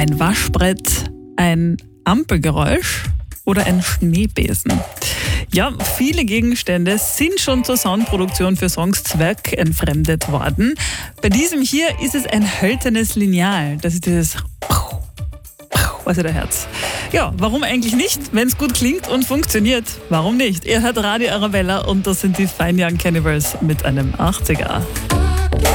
ein Waschbrett, ein Ampelgeräusch oder ein Schneebesen? Ja, viele Gegenstände sind schon zur Soundproduktion für Songs zweckentfremdet worden. Bei diesem hier ist es ein hölzernes Lineal. Das ist dieses was ihr da Herz. Ja, warum eigentlich nicht? Wenn es gut klingt und funktioniert, warum nicht? Ihr hört Radio Arabella und das sind die Fine Young Cannibals mit einem 80er.